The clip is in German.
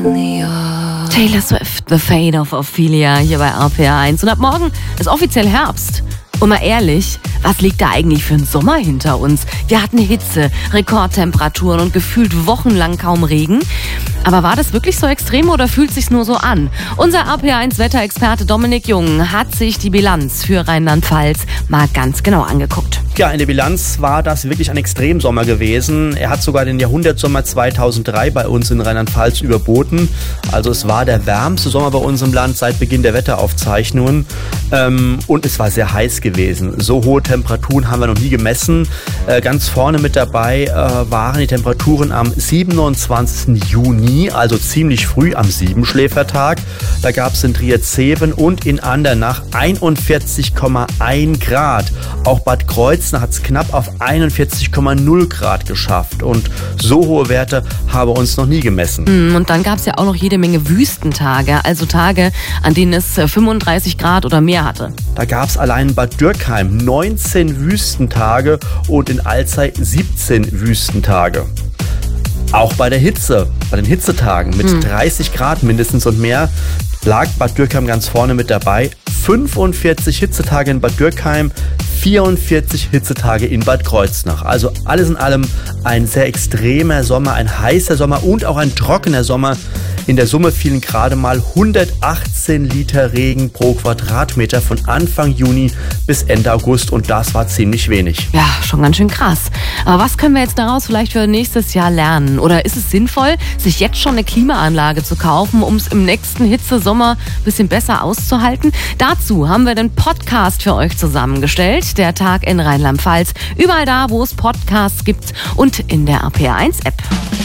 Taylor Swift, The Fate of Ophelia hier bei RPR1. Und ab morgen ist offiziell Herbst. Und mal ehrlich, was liegt da eigentlich für ein Sommer hinter uns? Wir hatten Hitze, Rekordtemperaturen und gefühlt wochenlang kaum Regen. Aber war das wirklich so extrem oder fühlt sich's nur so an? Unser RPR1-Wetterexperte Dominik Jung hat sich die Bilanz für Rheinland-Pfalz mal ganz genau angeguckt. Ja, in der Bilanz war das wirklich ein Extremsommer gewesen. Er hat sogar den Jahrhundertsommer 2003 bei uns in Rheinland-Pfalz überboten. Also es war der wärmste Sommer bei uns im Land seit Beginn der Wetteraufzeichnungen. Und es war sehr heiß gewesen. So hohe Temperaturen haben wir noch nie gemessen. Ganz vorne mit dabei waren die Temperaturen am 27. Juni, also ziemlich früh am Siebenschläfertag. Da gab es in Trier-Zeven und in Andernach 41,1 Grad. Auch Bad Kreuznach hat es knapp auf 41,0 Grad geschafft. Und so hohe Werte haben wir uns noch nie gemessen. Und dann gab es ja auch noch jede Menge Wüstentage, also Tage, an denen es 35 Grad oder mehr hatte. Da gab es allein in Bad Dürkheim 19 Wüstentage und in Alzey 17 Wüstentage. Auch bei der Hitze, bei den Hitzetagen mit 30 Grad mindestens und mehr, lag Bad Dürkheim ganz vorne mit dabei. 45 Hitzetage in Bad Dürkheim, 44 Hitzetage in Bad Kreuznach. Also alles in allem ein sehr extremer Sommer, ein heißer Sommer und auch ein trockener Sommer. In der Summe fielen gerade mal 118 Liter Regen pro Quadratmeter von Anfang Juni bis Ende August und das war ziemlich wenig. Ja, schon ganz schön krass. Aber was können wir jetzt daraus vielleicht für nächstes Jahr lernen? Oder ist es sinnvoll, sich jetzt schon eine Klimaanlage zu kaufen, um es im nächsten Hitzesommer ein bisschen besser auszuhalten? Dazu haben wir den Podcast für euch zusammengestellt. Der Tag in Rheinland-Pfalz. Überall da, wo es Podcasts gibt und in der RPR1-App.